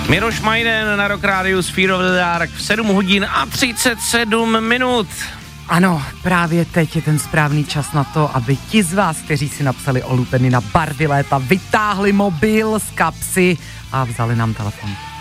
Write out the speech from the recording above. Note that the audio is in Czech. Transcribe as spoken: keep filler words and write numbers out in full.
Miroš Majden na Rock Rádiu s Fear of the Dark v sedm hodin a třicet sedm minut. Ano, právě teď je ten správný čas na to, aby ti z vás, kteří si napsali o lupeny na barvy léta, vytáhli mobil z kapsy a vzali nám telefon.